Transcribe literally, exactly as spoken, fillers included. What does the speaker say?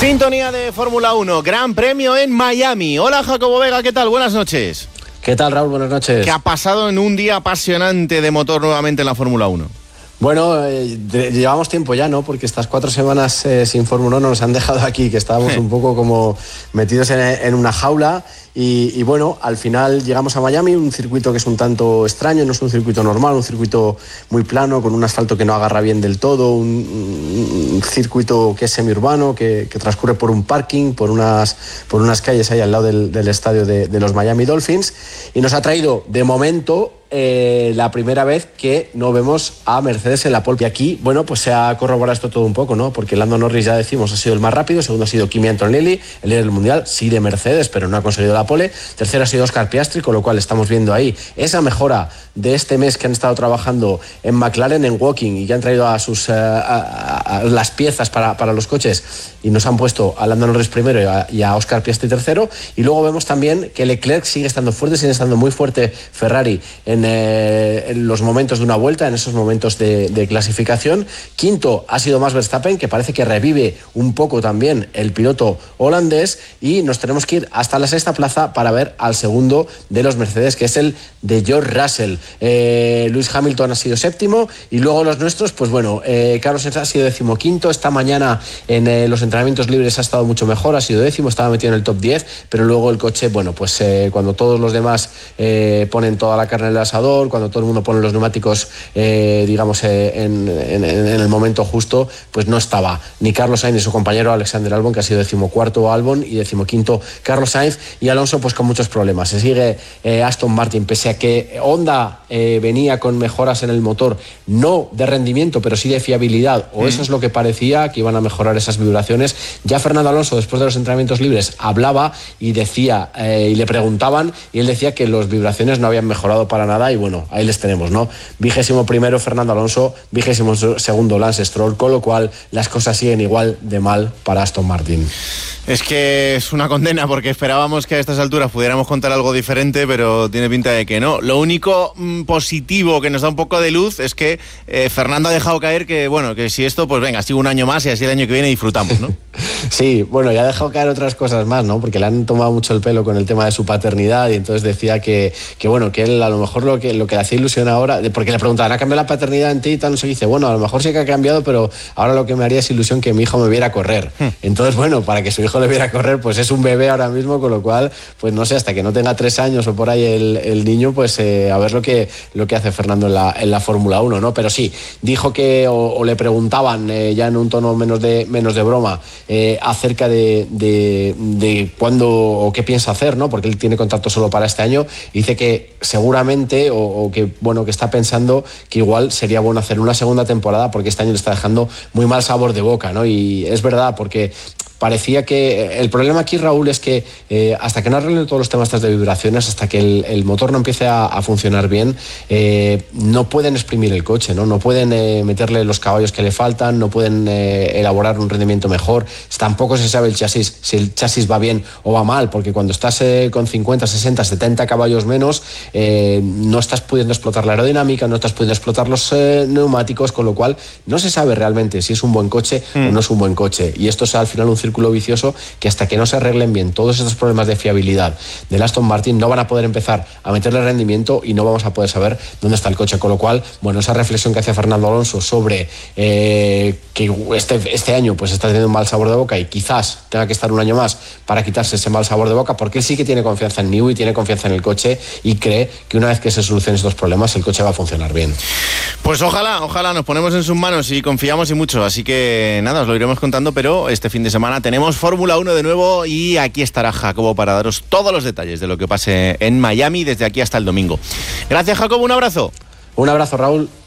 Sintonía de Fórmula uno, Gran Premio en Miami. Hola Jacobo Vega, ¿qué tal? Buenas noches. ¿Qué tal, Raúl? Buenas noches. ¿Qué ha pasado en un día apasionante de motor nuevamente en la Fórmula uno? Bueno, eh, de, llevamos tiempo ya, ¿no? Porque estas cuatro semanas eh, sin Fórmula uno nos han dejado aquí, que estábamos un poco como metidos en, en una jaula. Y, y bueno, al final llegamos a Miami, un circuito que es un tanto extraño, no es un circuito normal, un circuito muy plano, con un asfalto que no agarra bien del todo, un, un circuito que es semiurbano, que, que transcurre por un parking, por unas, por unas calles ahí al lado del, del estadio de, de los Miami Dolphins, y nos ha traído, de momento, Eh, la primera vez que no vemos a Mercedes en la pole. Y aquí, bueno, pues se ha corroborado esto todo un poco, ¿no? Porque Lando Norris, ya decimos, ha sido el más rápido. Segundo ha sido Kimi Antonelli, el líder del mundial, sí de Mercedes, pero no ha conseguido la pole. Tercero ha sido Oscar Piastri, con lo cual estamos viendo ahí esa mejora de este mes que han estado trabajando en McLaren, en Woking, y que han traído a sus uh, a, a las piezas para, para los coches, y nos han puesto a Lando Norris primero y a, y a Oscar Piastri tercero. Y luego vemos también que Leclerc sigue estando fuerte, sigue estando muy fuerte Ferrari en Eh, en los momentos de una vuelta, en esos momentos de, de clasificación. Quinto ha sido Max Verstappen, que parece que revive un poco también el piloto holandés, y nos tenemos que ir hasta la sexta plaza para ver al segundo de los Mercedes, que es el de George Russell. eh, Lewis Hamilton ha sido séptimo, y luego los nuestros, pues bueno, eh, Carlos Sainz ha sido decimoquinto. Esta mañana en eh, los entrenamientos libres ha estado mucho mejor, ha sido décimo, estaba metido en el top diez, pero luego el coche, bueno, pues eh, cuando todos los demás eh, ponen toda la carne en el asador, cuando todo el mundo pone los neumáticos, eh, digamos, eh, en, en, en el momento justo, pues no estaba ni Carlos Sainz ni su compañero Alexander Albon, que ha sido decimocuarto Albon y decimoquinto Carlos Sainz, y Alonso pues con muchos problemas. Se sigue eh, Aston Martin, pese a que Honda eh, venía con mejoras en el motor, no de rendimiento, pero sí de fiabilidad, o mm. eso es lo que parecía, que iban a mejorar esas vibraciones. Ya Fernando Alonso, después de los entrenamientos libres, hablaba y decía, eh, y le preguntaban, y él decía que las vibraciones no habían mejorado para nada, y bueno, ahí les tenemos, ¿no? Vigésimo primero Fernando Alonso, vigésimo segundo Lance Stroll, con lo cual las cosas siguen igual de mal para Aston Martin. Es que es una condena, porque esperábamos que a estas alturas pudiéramos contar algo diferente, pero tiene pinta de que no. Lo único mmm, positivo que nos da un poco de luz es que eh, Fernando ha dejado caer que, bueno, que si esto, pues venga, sigue un año más y así el año que viene disfrutamos, ¿no? Sí, bueno, ya ha dejado caer otras cosas más, ¿no? Porque le han tomado mucho el pelo con el tema de su paternidad, y entonces decía que, que bueno, que él a lo mejor lo que, lo que le hacía ilusión ahora, porque le preguntaban, ¿ha cambiado la paternidad en ti? Y tal, no sé, dice, bueno, a lo mejor sí que ha cambiado, pero ahora lo que me haría es ilusión que mi hijo me viera correr. Hmm. Entonces, bueno, para que su hijo le viera correr, pues es un bebé ahora mismo, con lo cual, pues no sé, hasta que no tenga tres años o por ahí el, el niño, pues eh, a ver lo que, lo que hace Fernando en la, en la Fórmula uno, ¿no? Pero sí, dijo que, o, o le preguntaban, eh, ya en un tono menos de, menos de broma, eh, acerca de, de, de cuándo o qué piensa hacer, ¿no? Porque él tiene contrato solo para este año, y dice que seguramente, o, o que, bueno, que está pensando que igual sería bueno hacer una segunda temporada, porque este año le está dejando muy mal sabor de boca, ¿no? Y es verdad, porque parecía que el problema aquí, Raúl, es que eh, hasta que no arreglen todos los temas de vibraciones, hasta que el, el motor no empiece a, a funcionar bien, eh, no pueden exprimir el coche, no, no pueden eh, meterle los caballos que le faltan, no pueden eh, elaborar un rendimiento mejor. Tampoco se sabe el chasis, si el chasis va bien o va mal, porque cuando estás eh, con cincuenta, sesenta, setenta caballos menos, eh, no estás pudiendo explotar la aerodinámica, no estás pudiendo explotar los eh, neumáticos, con lo cual no se sabe realmente si es un buen coche mm. o no es un buen coche. Y esto es al final un círculo vicioso que, hasta que no se arreglen bien todos estos problemas de fiabilidad del Aston Martin, no van a poder empezar a meterle rendimiento y no vamos a poder saber dónde está el coche. Con lo cual, bueno, esa reflexión que hace Fernando Alonso sobre eh, que este, este año pues está teniendo un mal sabor de boca, y quizás tenga que estar un año más para quitarse ese mal sabor de boca, porque él sí que tiene confianza en Newey, tiene confianza en el coche, y cree que una vez que se solucionen estos problemas, el coche va a funcionar bien. Pues ojalá, ojalá nos ponemos en sus manos y confiamos y mucho, así que nada, os lo iremos contando, pero este fin de semana tenemos Fórmula uno de nuevo, y aquí estará Jacobo para daros todos los detalles de lo que pase en Miami desde aquí hasta el domingo. Gracias, Jacobo, un abrazo. Un abrazo, Raúl.